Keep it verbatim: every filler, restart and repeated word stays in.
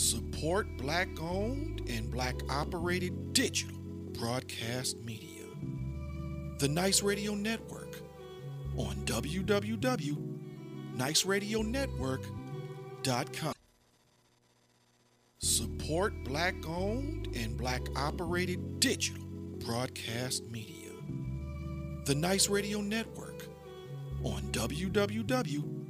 Support Black-owned and Black-operated digital broadcast media. The Nice Radio Network on w w w dot nice radio network dot com. Support Black-owned and Black-operated digital broadcast media. The Nice Radio Network on w w w